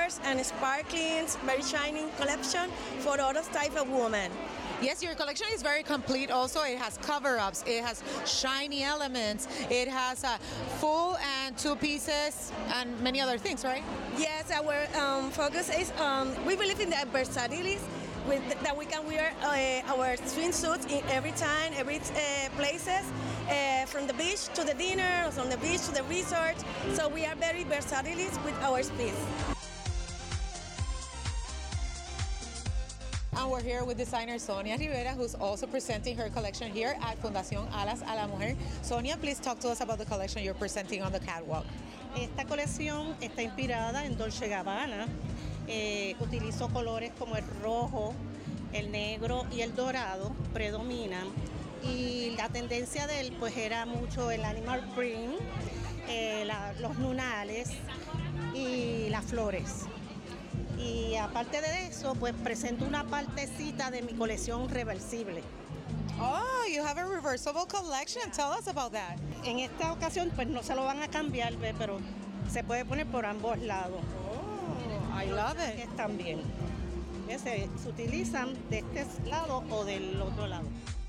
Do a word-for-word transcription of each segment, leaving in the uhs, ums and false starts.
glitters and sparklings, very shining collection for all type of women. Yes, your collection is very complete also. It has cover-ups, it has shiny elements, it has uh, full and two pieces and many other things, right? Yes, our um, focus is, um, we believe in the versatility with that we can wear uh, our swimsuits in every time, every uh, places, uh, from the beach to the dinner, from the beach to the resort. So we are very versatile with our piece. And we're here with designer Sonia Rivera, who's also presenting her collection here at Fundación Alas a la Mujer. Sonia, please talk to us about the collection you're presenting on the catwalk. Esta colección está inspirada en Dolce Gabbana. Eh, utilizó colores como el rojo, el negro y el dorado, predominan. Y la tendencia de él pues era mucho el animal print, eh, la, los lunales y las flores. Y aparte de eso, pues presento una partecita de mi colección reversible. Oh, you have a reversible collection. Tell us about that. En esta ocasión, pues no se lo van a cambiar, ¿ve? Pero se puede poner por ambos lados. Oh, I love it. También. Se, se utilizan de este lado o del otro lado.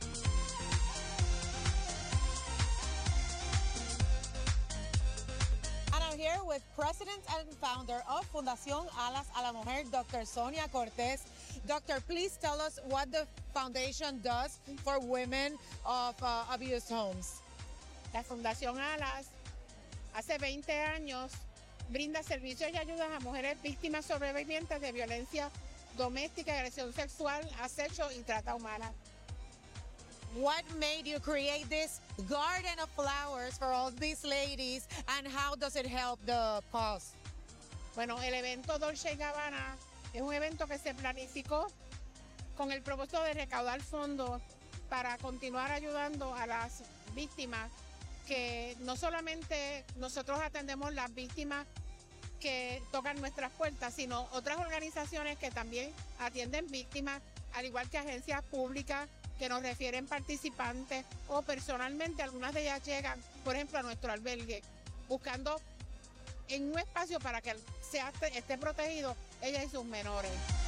Here with President and founder of Fundación Alas a la Mujer, Doctor Sonia Cortez. Doctor, please tell us what the foundation does for women of uh, abused homes. La Fundación Alas hace veinte años brinda servicios y ayudas a mujeres víctimas sobrevivientes de violencia doméstica, agresión sexual, acecho y trata humana. What made you create this garden of flowers for all these ladies, and how does it help the cause? Bueno, el evento Dolce Gabbana es un evento que se planificó con el propósito de recaudar fondos para continuar ayudando a las víctimas, que no solamente nosotros atendemos las víctimas que tocan nuestras puertas, sino otras organizaciones que también atienden víctimas, al igual que agencias públicas que nos refieren participantes, o personalmente algunas de ellas llegan, por ejemplo, a nuestro albergue, buscando en un espacio para que sea, esté protegido ella y sus menores.